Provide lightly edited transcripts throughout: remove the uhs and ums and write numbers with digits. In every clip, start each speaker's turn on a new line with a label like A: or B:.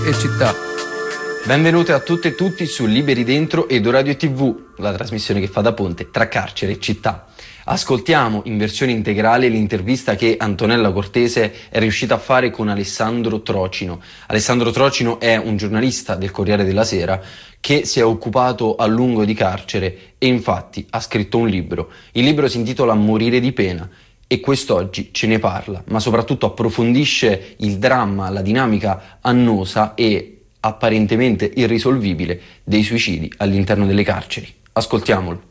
A: e città.
B: Benvenute a tutte e tutti su Liberi Dentro ed Oradio TV, la trasmissione che fa da ponte tra carcere e città. Ascoltiamo in versione integrale l'intervista che Antonella Cortese è riuscita a fare con Alessandro Trocino. Alessandro Trocino è un giornalista del Corriere della Sera che si è occupato a lungo di carcere e infatti ha scritto un libro. Il libro si intitola Morire di pena e quest'oggi ce ne parla, ma soprattutto approfondisce il dramma, la dinamica annosa e apparentemente irrisolvibile dei suicidi all'interno delle carceri. Ascoltiamolo.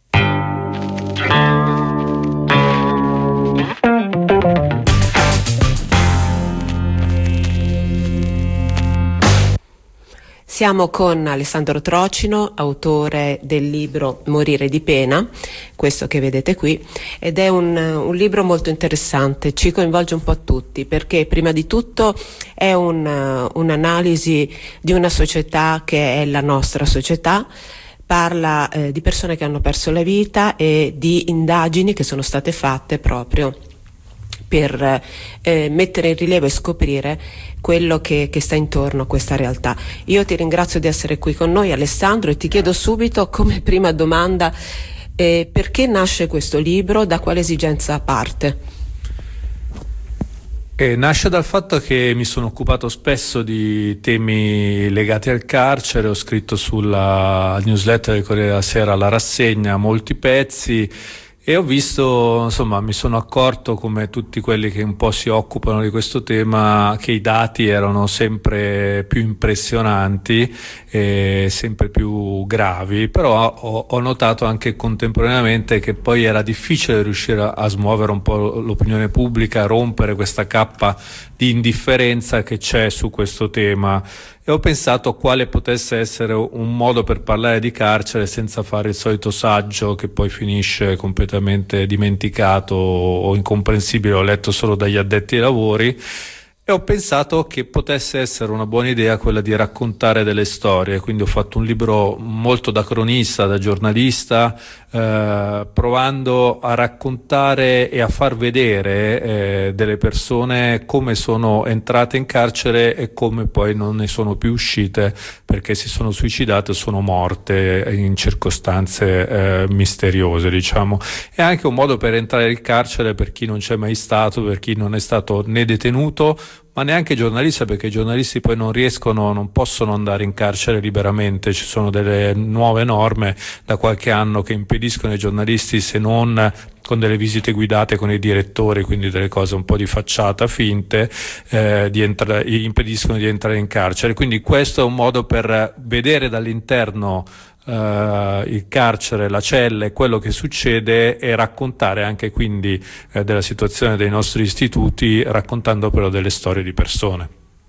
C: Siamo con Alessandro Trocino, autore del libro Morire di pena, questo che vedete qui, ed è un libro molto interessante, ci coinvolge un po' tutti, perché prima di tutto è un'analisi di una società che è la nostra società, parla di persone che hanno perso la vita e di indagini che sono state fatte proprio per mettere in rilievo e scoprire quello che sta intorno a questa realtà. Io ti ringrazio di essere qui con noi, Alessandro, e ti chiedo subito come prima domanda perché nasce questo libro, da quale esigenza parte?
D: Nasce dal fatto che mi sono occupato spesso di temi legati al carcere, ho scritto sulla newsletter del Corriere della Sera, La Rassegna, molti pezzi, e ho visto, insomma, mi sono accorto, come tutti quelli che un po' si occupano di questo tema, che i dati erano sempre più impressionanti e sempre più gravi, però ho notato anche contemporaneamente che poi era difficile riuscire a smuovere un po' l'opinione pubblica, a rompere questa cappa di indifferenza che c'è su questo tema. E ho pensato quale potesse essere un modo per parlare di carcere senza fare il solito saggio che poi finisce completamente dimenticato o incomprensibile o letto solo dagli addetti ai lavori. E ho pensato che potesse essere una buona idea quella di raccontare delle storie, quindi ho fatto un libro molto da cronista, da giornalista, provando a raccontare e a far vedere delle persone come sono entrate in carcere e come poi non ne sono più uscite perché si sono suicidate o sono morte in circostanze misteriose, diciamo. È anche un modo per entrare in carcere per chi non c'è mai stato, per chi non è stato né detenuto ma neanche giornalista, perché i giornalisti poi non possono andare in carcere liberamente. Ci sono delle nuove norme da qualche anno che impediscono ai giornalisti, se non con delle visite guidate con i direttori, quindi delle cose un po' di facciata, finte, impediscono di entrare in carcere. Quindi questo è un modo per vedere dall'interno il carcere, la cella e quello che succede, e raccontare anche quindi della situazione dei nostri istituti, raccontando però delle storie di persone.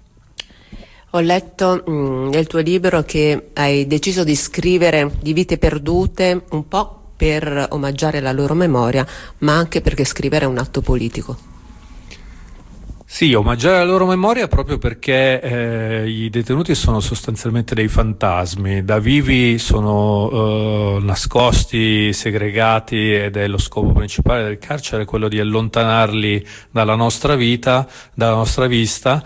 C: Ho letto nel tuo libro che hai deciso di scrivere di vite perdute un po' per omaggiare la loro memoria, ma anche perché scrivere è un atto politico.
D: Sì, omaggiare la loro memoria proprio perché i detenuti sono sostanzialmente dei fantasmi, da vivi sono nascosti, segregati, ed è lo scopo principale del carcere quello di allontanarli dalla nostra vita, dalla nostra vista,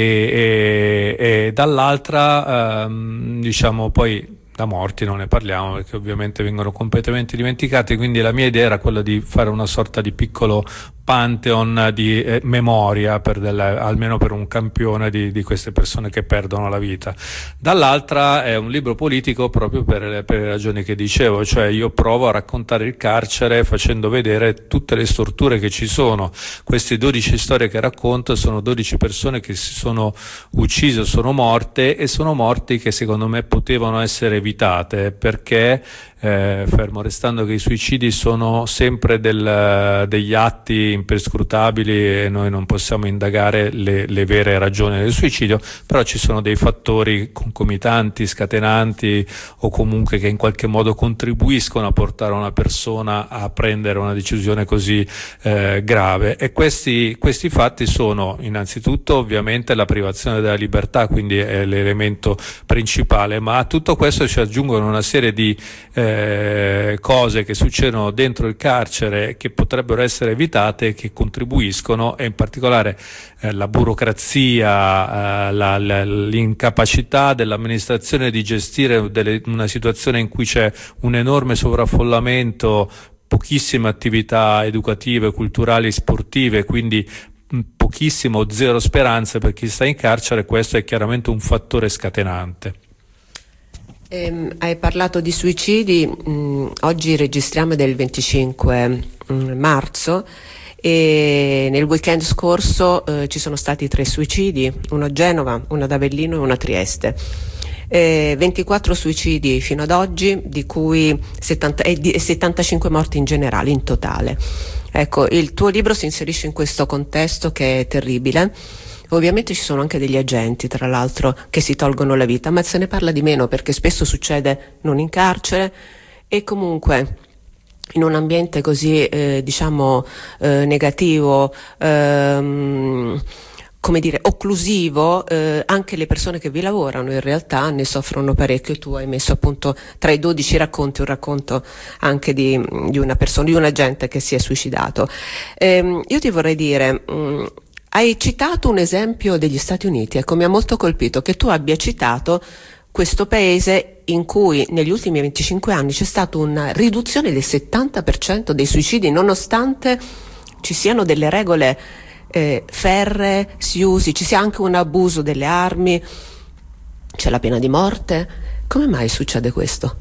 D: e dall'altra diciamo poi da morti non ne parliamo perché ovviamente vengono completamente dimenticati, quindi la mia idea era quella di fare una sorta di piccolo pantheon di memoria almeno per un campione di queste persone che perdono la vita. Dall'altra è un libro politico proprio per le ragioni che dicevo, cioè io provo a raccontare il carcere facendo vedere tutte le storture che ci sono. Queste 12 storie che racconto sono 12 persone che si sono uccise, sono morte, e sono morti che secondo me potevano essere evitate, perché fermo restando che i suicidi sono sempre degli atti imperscrutabili e noi non possiamo indagare le vere ragioni del suicidio, però ci sono dei fattori concomitanti, scatenanti, o comunque che in qualche modo contribuiscono a portare una persona a prendere una decisione così grave. E questi fatti sono innanzitutto ovviamente la privazione della libertà, quindi è l'elemento principale, ma a tutto questo ci aggiungono una serie di cose che succedono dentro il carcere che potrebbero essere evitate tante che contribuiscono, e in particolare la burocrazia, l'incapacità dell'amministrazione di gestire una situazione in cui c'è un enorme sovraffollamento, pochissime attività educative, culturali, sportive, quindi pochissimo o zero speranze per chi sta in carcere. Questo è chiaramente un fattore scatenante.
C: Hai parlato di suicidi, oggi registriamo del 25 marzo e nel weekend scorso ci sono stati 3 suicidi, uno a Genova, uno ad Avellino e uno a Trieste. 24 suicidi fino ad oggi, di cui 75 morti in generale, in totale. Ecco, il tuo libro si inserisce in questo contesto che è terribile. Ovviamente ci sono anche degli agenti, tra l'altro, che si tolgono la vita, ma se ne parla di meno perché spesso succede non in carcere e comunque in un ambiente così negativo, come dire, occlusivo, anche le persone che vi lavorano in realtà ne soffrono parecchio. Tu hai messo appunto tra i 12 racconti un racconto anche di una persona, di un agente che si è suicidato. Io ti vorrei dire, hai citato un esempio degli Stati Uniti, ecco, mi ha molto colpito che tu abbia citato questo paese in cui negli ultimi 25 anni c'è stata una riduzione del 70% dei suicidi, nonostante ci siano delle regole ferree, ci sia anche un abuso delle armi, c'è la pena di morte. Come mai succede questo?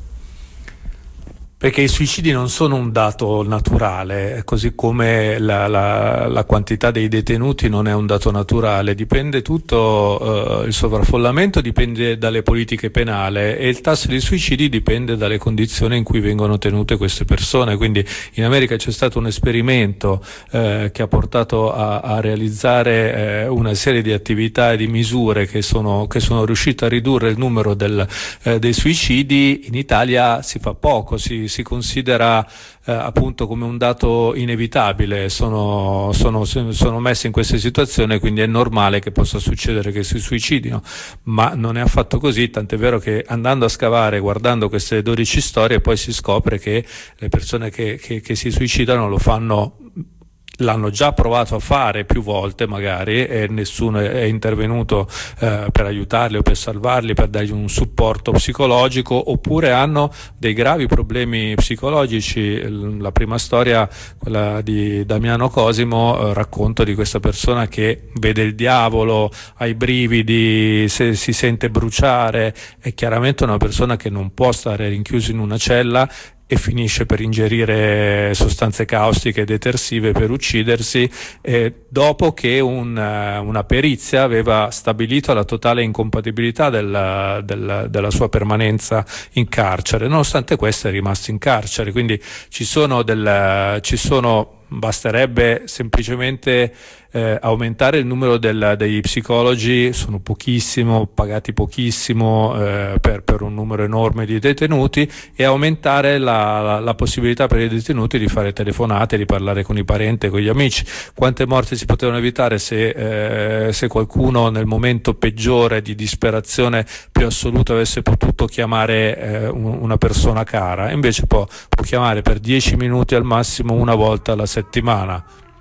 D: Perché i suicidi non sono un dato naturale, così come la quantità dei detenuti non è un dato naturale, dipende tutto, il sovraffollamento dipende dalle politiche penali e il tasso di suicidi dipende dalle condizioni in cui vengono tenute queste persone. Quindi in America c'è stato un esperimento che ha portato a realizzare una serie di attività e di misure che sono riuscite a ridurre il numero dei suicidi. In Italia si fa poco, si considera appunto come un dato inevitabile, sono messi in questa situazione, quindi è normale che possa succedere che si suicidino, ma non è affatto così, tant'è vero che andando a scavare, guardando queste 12 storie, poi si scopre che le persone che si suicidano l'hanno già provato a fare più volte magari e nessuno è intervenuto per aiutarli o per salvarli, per dargli un supporto psicologico, oppure hanno dei gravi problemi psicologici. La prima storia, quella di Damiano Cosimo, racconto di questa persona che vede il diavolo, ha i brividi, si sente bruciare, è chiaramente una persona che non può stare rinchiuso in una cella e finisce per ingerire sostanze caustiche e detersive per uccidersi, dopo che una perizia aveva stabilito la totale incompatibilità della sua permanenza in carcere. Nonostante questo è rimasto in carcere, quindi basterebbe semplicemente aumentare il numero degli psicologi, sono pagati pochissimo per un numero enorme di detenuti, e aumentare la possibilità per i detenuti di fare telefonate, di parlare con i parenti e con gli amici. Quante morti si potevano evitare se qualcuno nel momento peggiore di disperazione più assoluta avesse potuto chiamare una persona cara, invece può chiamare per 10 minuti al massimo, una volta alla settimana.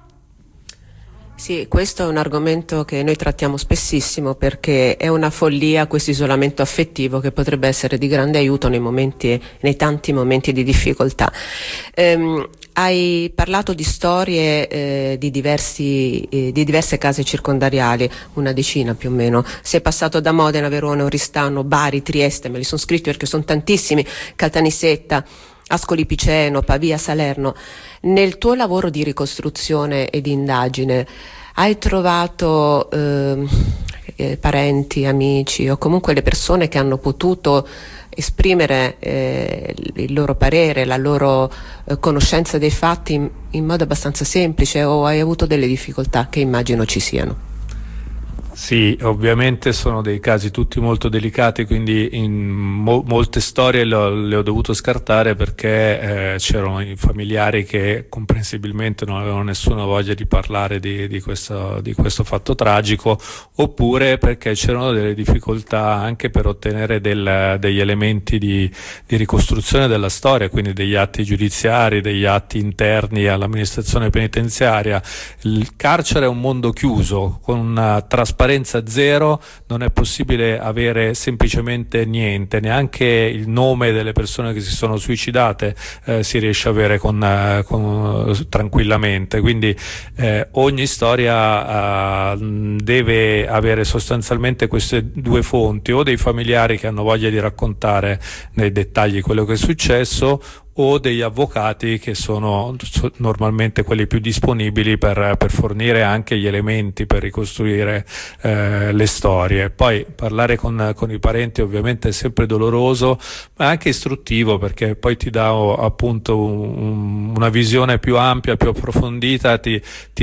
C: Sì, questo è un argomento che noi trattiamo spessissimo perché è una follia questo isolamento affettivo che potrebbe essere di grande aiuto nei tanti momenti di difficoltà. Hai parlato di storie di diverse case circondariali, una decina più o meno. Sei passato da Modena, Verona, Oristano, Bari, Trieste, me li sono scritti perché sono tantissimi, Caltanissetta, Ascoli Piceno, Pavia, Salerno. Nel tuo lavoro di ricostruzione e di indagine hai trovato parenti, amici o comunque le persone che hanno potuto esprimere il loro parere, la loro conoscenza dei fatti in modo abbastanza semplice, o hai avuto delle difficoltà che immagino ci siano?
D: Sì, ovviamente sono dei casi tutti molto delicati, quindi in molte storie le ho dovuto scartare perché c'erano i familiari che comprensibilmente non avevano nessuna voglia di parlare di questo fatto tragico, oppure perché c'erano delle difficoltà anche per ottenere degli elementi di ricostruzione della storia, quindi degli atti giudiziari, degli atti interni all'amministrazione penitenziaria. Il carcere è un mondo chiuso, con una trasparenza zero, non è possibile avere semplicemente niente, neanche il nome delle persone che si sono suicidate si riesce a avere tranquillamente, quindi ogni storia deve avere sostanzialmente queste due fonti, o dei familiari che hanno voglia di raccontare nei dettagli quello che è successo, o degli avvocati che sono normalmente quelli più disponibili per fornire anche gli elementi per ricostruire le storie. Poi parlare con i parenti ovviamente è sempre doloroso, ma anche istruttivo, perché poi ti dà appunto una visione più ampia, più approfondita, ti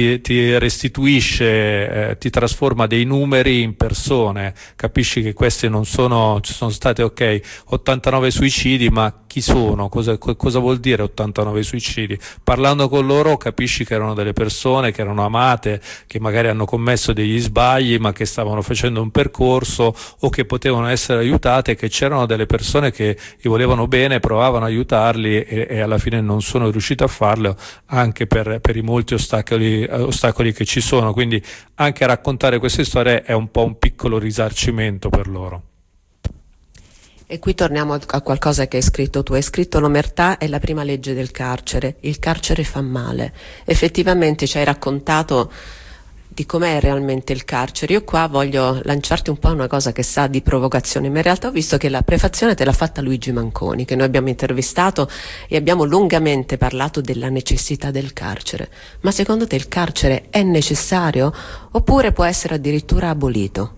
D: restituisce, ti trasforma dei numeri in persone, capisci che questi non sono, ci sono state 89 suicidi, ma chi sono? Cosa vuol dire 89 suicidi? Parlando con loro capisci che erano delle persone che erano amate, che magari hanno commesso degli sbagli, ma che stavano facendo un percorso o che potevano essere aiutate, che c'erano delle persone che gli volevano bene, provavano a aiutarli e alla fine non sono riusciti a farlo, anche per i molti ostacoli che ci sono. Quindi anche raccontare queste storie è un po' un piccolo risarcimento per loro.
C: E qui torniamo a qualcosa che hai scritto tu. Hai scritto: l'omertà è la prima legge del carcere, il carcere fa male. Effettivamente ci hai raccontato di com'è realmente il carcere. Io qua voglio lanciarti un po' una cosa che sa di provocazione, ma in realtà ho visto che la prefazione te l'ha fatta Luigi Manconi, che noi abbiamo intervistato e abbiamo lungamente parlato della necessità del carcere. Ma secondo te il carcere è necessario oppure può essere addirittura abolito?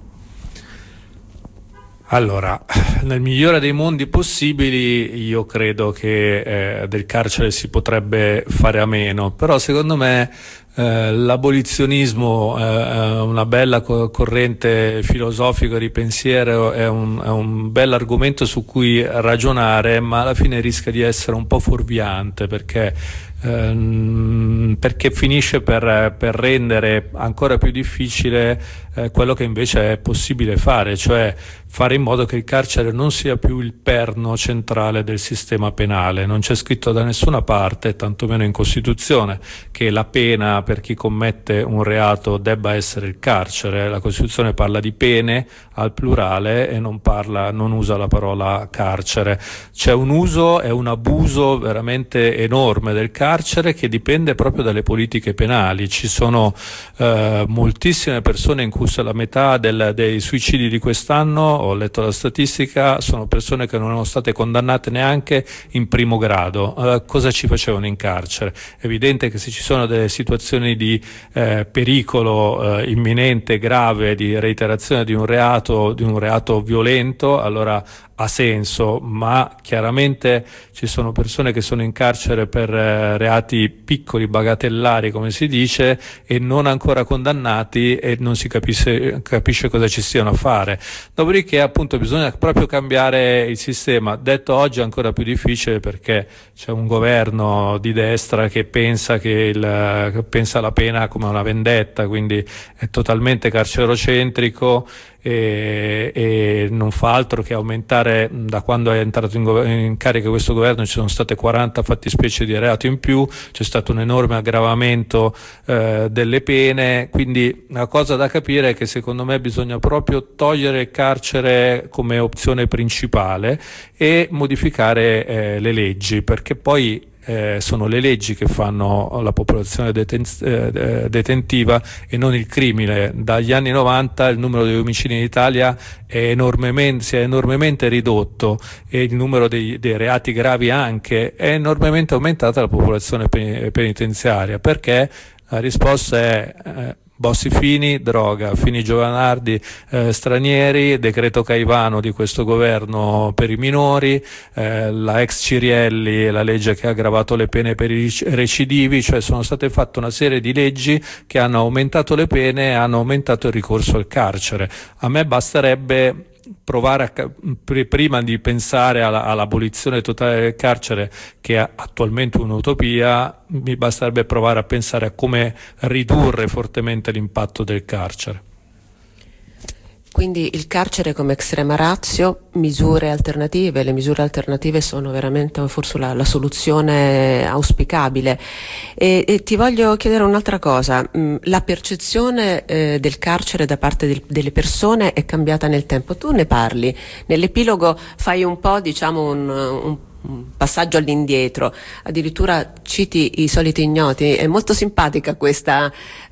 D: Allora, nel migliore dei mondi possibili io credo che del carcere si potrebbe fare a meno, però secondo me l'abolizionismo è una bella corrente filosofica di pensiero, è un bel argomento su cui ragionare, ma alla fine rischia di essere un po' fuorviante, perché finisce per rendere ancora più difficile quello che invece è possibile fare, cioè fare in modo che il carcere non sia più il perno centrale del sistema penale. Non c'è scritto da nessuna parte, tantomeno in Costituzione, che la pena per chi commette un reato debba essere il carcere. La Costituzione parla di pene al plurale e non usa la parola carcere. C'è un uso e un abuso veramente enorme del carcere che dipende proprio dalle politiche penali. Ci sono moltissime persone, in cui la metà dei suicidi di quest'anno, ho letto la statistica, sono persone che non erano state condannate neanche in primo grado. Cosa ci facevano in carcere? È evidente che se ci sono delle situazioni di pericolo imminente, grave, di reiterazione di un reato violento, allora ha senso, ma chiaramente ci sono persone che sono in carcere per reati piccoli, bagatellari come si dice, e non ancora condannati, e non si capisce cosa ci stiano a fare. Dopodiché appunto bisogna proprio cambiare il sistema. Detto oggi è ancora più difficile, perché c'è un governo di destra che pensa pensa la pena come una vendetta, quindi è totalmente carcerocentrico e non fa altro che aumentare. Da quando è entrato in carica questo governo ci sono state 40 fattispecie di reato in più, c'è stato un enorme aggravamento delle pene, quindi una cosa da capire è che secondo me bisogna proprio togliere il carcere come opzione principale e modificare le leggi, perché poi sono le leggi che fanno la popolazione detentiva e non il crimine. Dagli anni 90 il numero degli omicidi in Italia si è enormemente ridotto, e il numero dei reati gravi anche è enormemente aumentata. La popolazione penitenziaria, perché la risposta è Bossi-Fini, droga, Fini-Giovanardi, stranieri, decreto Caivano di questo governo per i minori, la ex Cirielli, la legge che ha aggravato le pene per i recidivi, cioè sono state fatte una serie di leggi che hanno aumentato le pene e hanno aumentato il ricorso al carcere. A me basterebbe provare prima di pensare all'abolizione totale del carcere, che è attualmente un'utopia, mi basterebbe provare a pensare a come ridurre fortemente l'impatto del carcere.
C: Quindi il carcere come extrema ratio, misure alternative, le misure alternative sono veramente forse la soluzione auspicabile. E ti voglio chiedere un'altra cosa, la percezione del carcere da parte delle persone è cambiata nel tempo, tu ne parli, nell'epilogo fai un po', diciamo, un passaggio all'indietro, addirittura citi i soliti ignoti. È molto simpatica questo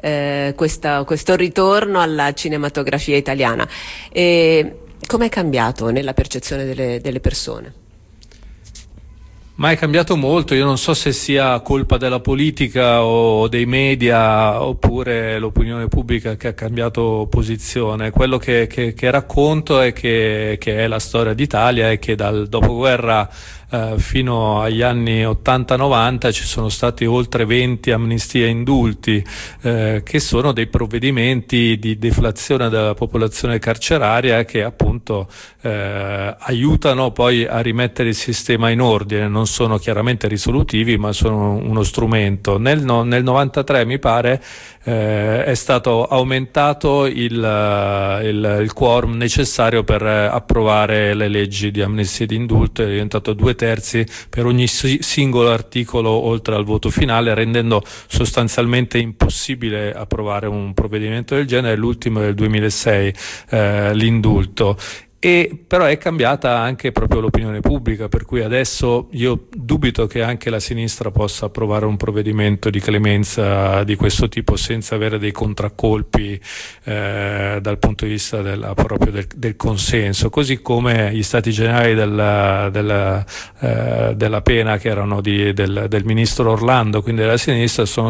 C: ritorno alla cinematografia italiana. Com'è cambiato nella percezione delle persone?
D: Ma è cambiato molto, io non so se sia colpa della politica o dei media oppure l'opinione pubblica che ha cambiato posizione. Quello che racconto è che è la storia d'Italia e che dal dopoguerra fino agli anni 80-90 ci sono stati oltre 20 amnistie e indulti, che sono dei provvedimenti di deflazione della popolazione carceraria che appunto aiutano poi a rimettere il sistema in ordine. Non sono chiaramente risolutivi, ma sono uno strumento. Nel 93 mi pare è stato aumentato il quorum necessario per approvare le leggi di amnistia e di indulto, è diventato 2/3 per ogni singolo articolo oltre al voto finale, rendendo sostanzialmente impossibile approvare un provvedimento del genere. L'ultimo è del 2006, l'indulto. Però è cambiata anche proprio l'opinione pubblica, per cui adesso io dubito che anche la sinistra possa approvare un provvedimento di clemenza di questo tipo senza avere dei contraccolpi dal punto di vista proprio del consenso, così come gli stati generali della pena, che erano del ministro Orlando, quindi della sinistra, sono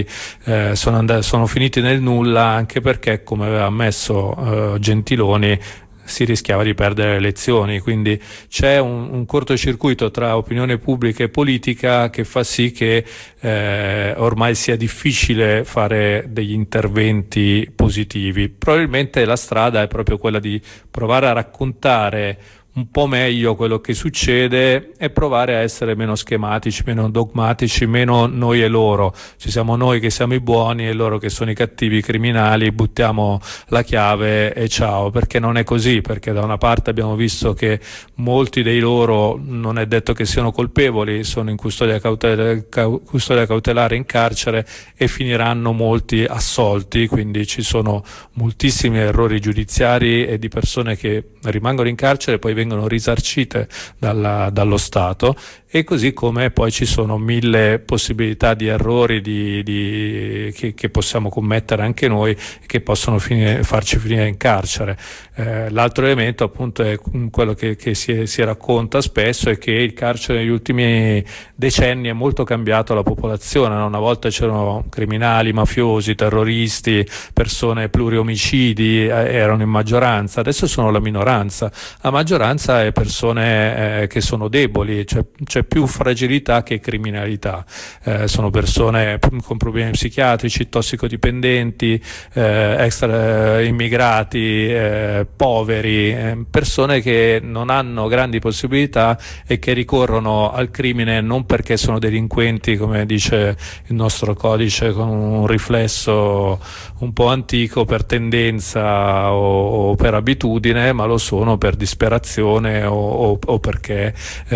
D: finiti nel nulla, anche perché, come aveva ammesso Gentiloni, si rischiava di perdere le elezioni. Quindi c'è un cortocircuito tra opinione pubblica e politica che fa sì che ormai sia difficile fare degli interventi positivi. Probabilmente la strada è proprio quella di provare a raccontare un po' meglio quello che succede e provare a essere meno schematici, meno dogmatici, meno noi e loro. Ci siamo noi che siamo i buoni e loro che sono i cattivi, i criminali, buttiamo la chiave e ciao, perché non è così, perché da una parte abbiamo visto che molti dei loro non è detto che siano colpevoli, sono in custodia cautelare in carcere e finiranno molti assolti, quindi ci sono moltissimi errori giudiziari e di persone che rimangono in carcere e poi vengono risarcite dallo Stato, e così come poi ci sono 1000 possibilità di errori che possiamo commettere anche noi e che possono farci finire in carcere. L'altro elemento appunto è quello che si racconta spesso, è che il carcere negli ultimi decenni è molto cambiato la popolazione, no? Una volta c'erano criminali, mafiosi, terroristi, persone pluriomicidi, erano in maggioranza, adesso sono la minoranza. La maggioranza è persone che sono deboli, c'è più fragilità che criminalità, sono persone con problemi psichiatrici, tossicodipendenti, extra immigrati, poveri, persone che non hanno grandi possibilità e che ricorrono al crimine non perché sono delinquenti, come dice il nostro codice, con un riflesso un po' antico, per tendenza o per abitudine, ma lo sono per disperazione o perché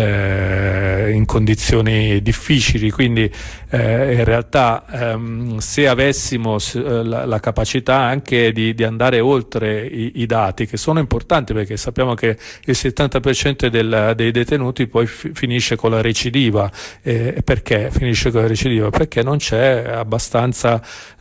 D: in condizioni difficili. Quindi in realtà se avessimo la capacità anche di andare oltre i dati, che sono importanti, perché sappiamo che il 70% dei detenuti poi finisce con la recidiva. Perché finisce con la recidiva? Perché non c'è abbastanza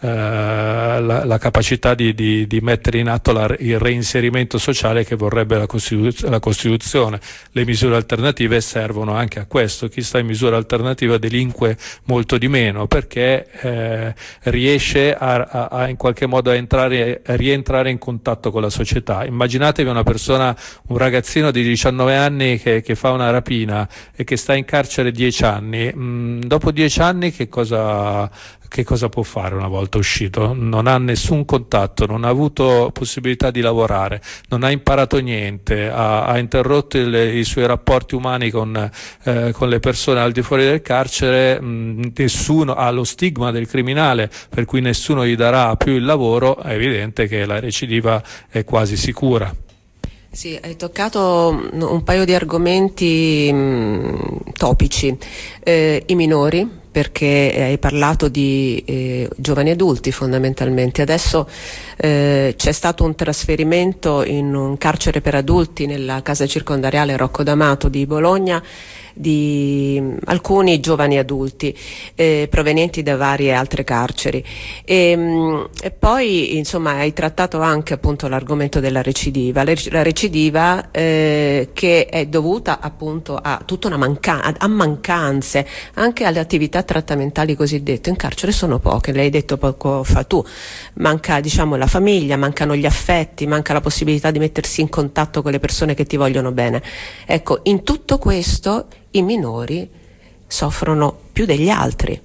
D: la capacità di mettere in atto il reinserimento sociale che vorrebbe la Costituzione. Le misure alternative servono anche a questo. questo, chi sta in misura alternativa delinque molto di meno, perché riesce a in qualche modo a rientrare in contatto con la società. Immaginatevi un ragazzino di 19 anni che fa una rapina e che sta in carcere 10 anni. Dopo 10 anni che cosa può fare una volta uscito? Non ha nessun contatto, non ha avuto possibilità di lavorare, non ha imparato niente, ha interrotto i suoi rapporti umani con le persone al di fuori del carcere. Nessuno ha lo stigma del criminale, per cui nessuno gli darà più il lavoro. È evidente che la recidiva è quasi sicura.
C: Sì, hai toccato un paio di argomenti topici, i minori, perché hai parlato di giovani adulti fondamentalmente. Adesso c'è stato un trasferimento in un carcere per adulti nella casa circondariale Rocco D'Amato di Bologna di alcuni giovani adulti provenienti da varie altre carceri e poi insomma hai trattato anche appunto l'argomento della recidiva, la recidiva che è dovuta appunto a tutta una a mancanze, anche alle attività trattamentali cosiddette. In carcere sono poche, l'hai detto poco fa tu, manca diciamo la famiglia, mancano gli affetti, manca la possibilità di mettersi in contatto con le persone che ti vogliono bene. Ecco, in tutto questo i minori soffrono più degli altri.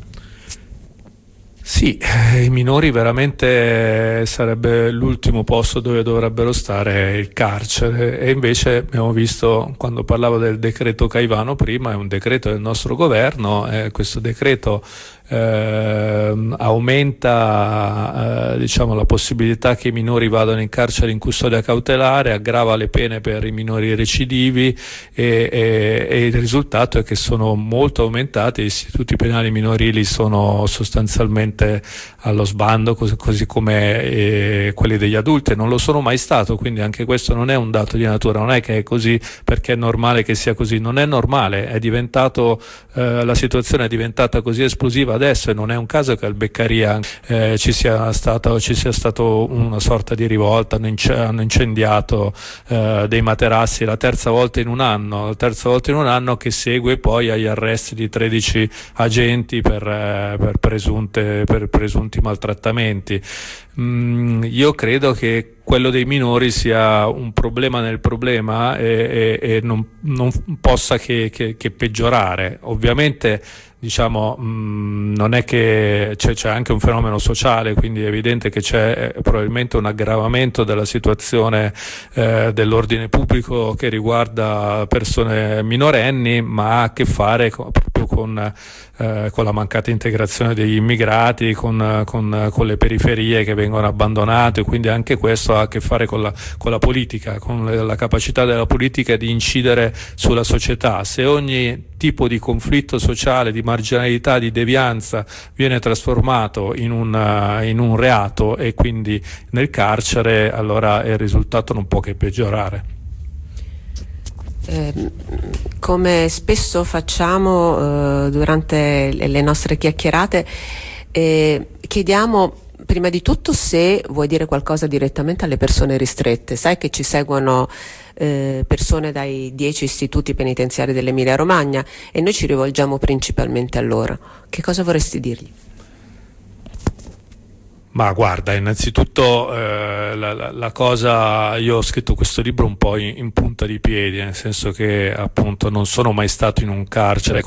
D: Sì, i minori veramente sarebbe l'ultimo posto dove dovrebbero stare il carcere, e invece abbiamo visto, quando parlavo del decreto Caivano prima, è un decreto del nostro governo, questo decreto aumenta diciamo la possibilità che i minori vadano in carcere in custodia cautelare, aggrava le pene per i minori recidivi e il risultato è che sono molto aumentati, gli istituti penali minorili sono sostanzialmente allo sbando, così come quelli degli adulti, non lo sono mai stato, quindi anche questo non è un dato di natura, non è che è così perché è normale che sia così, non è normale, è diventato la situazione è diventata così esplosiva adesso, e non è un caso che al Beccaria ci sia stato una sorta di rivolta, hanno incendiato dei materassi la terza volta in un anno, che segue poi agli arresti di 13 agenti per presunti maltrattamenti. Io credo che quello dei minori sia un problema nel problema e non possa che peggiorare. Ovviamente diciamo non è che c'è anche un fenomeno sociale, quindi è evidente che c'è probabilmente un aggravamento della situazione dell'ordine pubblico che riguarda persone minorenni, ma ha a che fare proprio con la mancata integrazione degli immigrati, con le periferie che vengono abbandonate, quindi anche questo ha a che fare con la politica, con la capacità della politica di incidere sulla società. Se ogni tipo di conflitto sociale, di marginalità, di devianza viene trasformato in un reato e quindi nel carcere, allora il risultato non può che peggiorare.
C: Come spesso facciamo durante le nostre chiacchierate, chiediamo prima di tutto se vuoi dire qualcosa direttamente alle persone ristrette. Sai che ci seguono persone dai 10 istituti penitenziari dell'Emilia Romagna e noi ci rivolgiamo principalmente a loro. Che cosa vorresti dirgli?
D: Ma guarda, innanzitutto la cosa, io ho scritto questo libro un po' in punta di piedi, nel senso che appunto non sono mai stato in un carcere